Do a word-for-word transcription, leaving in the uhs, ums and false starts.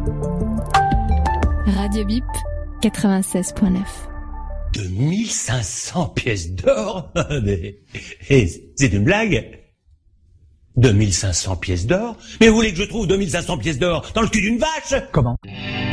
Radio Bip, quatre-vingt-seize point neuf. deux mille cinq cents pièces d'or? Mais c'est une blague? deux mille cinq cents pièces d'or? Mais où voulez que je trouve deux mille cinq cents pièces d'or? Dans le cul d'une vache? Comment?